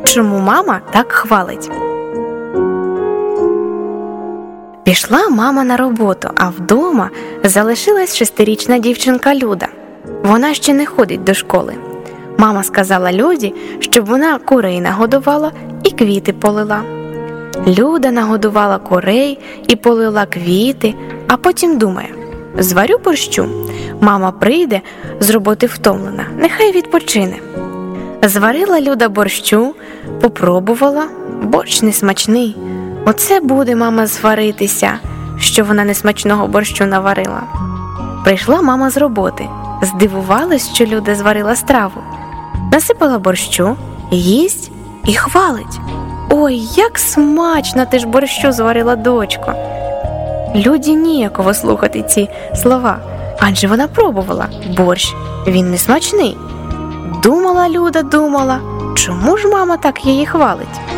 чому мама так хвалить. Пішла мама на роботу, а вдома залишилась 6-річна дівчинка Люда. Вона ще не ходить до школи. Мама сказала Люді, щоб вона курей нагодувала і квіти полила. Люда нагодувала курей і полила квіти, а потім думає: зварю борщу. Мама прийде з роботи втомлена, нехай відпочине. Зварила Люда борщу, попробувала, борщ несмачний. Оце буде мама сваритися, що вона несмачного борщу наварила. Прийшла мама з роботи, здивувалась, що Люда зварила страву. Насипала борщу, їсть і хвалить: «Ой, як смачно ти ж борщу зварила, дочко!» Люді ніяково слухати ці слова, адже вона пробувала. Борщ, він не смачний. Думала Люда, чому ж мама так її хвалить?